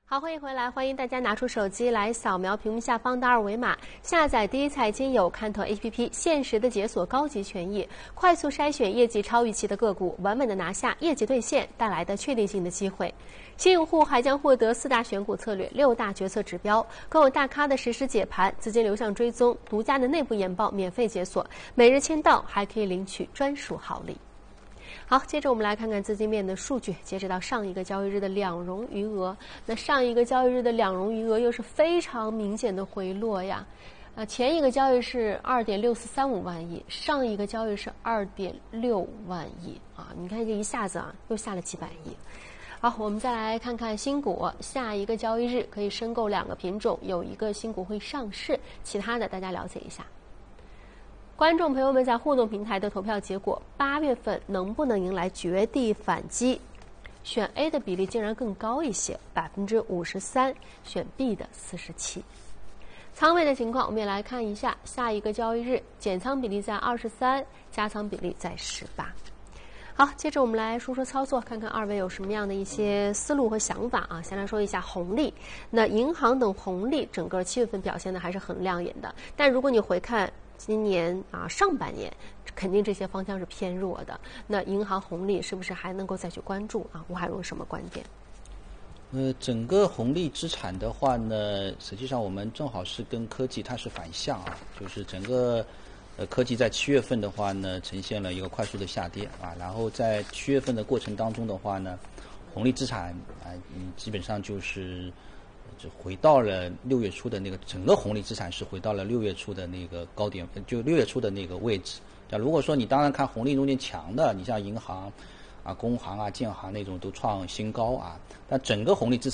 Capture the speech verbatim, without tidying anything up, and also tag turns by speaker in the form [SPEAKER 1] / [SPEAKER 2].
[SPEAKER 1] 好，欢迎回来，欢迎大家拿出手机来扫描屏幕下方的二维码，下载第一财经有看头 A P P， 限时的解锁高级权益，快速筛选业绩超预期的个股，稳稳的拿下业绩兑现带来的确定性的机会。新用户还将获得四大选股策略、六大决策指标，更有大咖的实时解盘、资金流向追踪、独家的内部研报免费解锁，每日签到还可以领取专属好礼。好，接着我们来看看资金面的数据。截止到上一个交易日的两融余额，那上一个交易日的两融余额又是非常明显的回落呀。呃，前一个交易是二点六四三五万亿，上一个交易是二点六万亿啊！你看这一下子啊，又下了几百亿。好，我们再来看看新股，下一个交易日可以申购两个品种，有一个新股会上市，其他的大家了解一下。观众朋友们在互动平台的投票结果，八月份能不能迎来绝地反击？选 A 的比例竟然更高一些，百分之五十三，选 B 的四十七。仓位的情况，我们也来看一下，下一个交易日减仓比例在二十三，加仓比例在十八。好，接着我们来说说操作，看看二位有什么样的一些思路和想法啊。先来说一下红利，那银行等红利整个七月份表现的还是很亮眼的，但如果你回看今年啊上半年，肯定这些方向是偏弱的。那银行红利是不是还能够再去关注啊？吴海荣什么观点？
[SPEAKER 2] 呃，整个红利资产的话呢，实际上我们正好是跟科技它是反向啊，就是整个呃科技在七月份的话呢，呈现了一个快速的下跌啊，然后在七月份的过程当中的话呢，红利资产啊，嗯，基本上就是就回到了六月初的那个整个红利资产是回到了六月初的那个高点，就六月初的那个位置。那如果说你当然看红利中间强的，你像银行啊、工行啊、建行那种都创新高啊，但整个红利资产